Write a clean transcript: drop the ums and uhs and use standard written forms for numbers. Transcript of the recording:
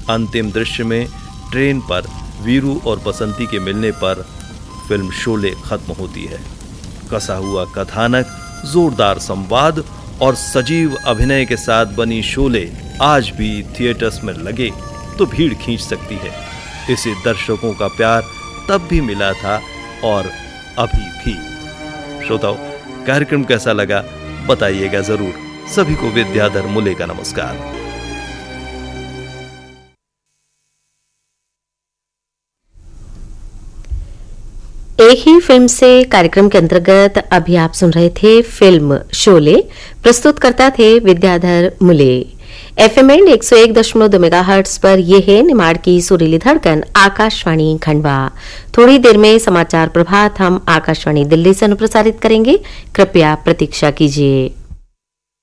अंतिम दृश्य में ट्रेन पर वीरू और बसंती के मिलने पर फिल्म शोले खत्म होती है। कसा हुआ कथानक, जोरदार संवाद और सजीव अभिनय के साथ बनी शोले आज भी थिएटर्स में लगे तो भीड़ खींच सकती है। इसे दर्शकों का प्यार तब भी मिला था और अभी भी। श्रोताओ, कार्यक्रम कैसा लगा बताइएगा जरूर। सभी को विद्याधर मुले का नमस्कार। एक ही फिल्म से कार्यक्रम के अंतर्गत अभी आप सुन रहे थे फिल्म शोले। प्रस्तुत करता थे विद्याधर मुले। FM बैंड 101.2 मेगाहर्ट्ज पर यह है निमाड़ की सुरीली धड़कन आकाशवाणी खंडवा। थोड़ी देर में समाचार प्रभात हम आकाशवाणी दिल्ली से अनुप्रसारित करेंगे। कृपया प्रतीक्षा कीजिए।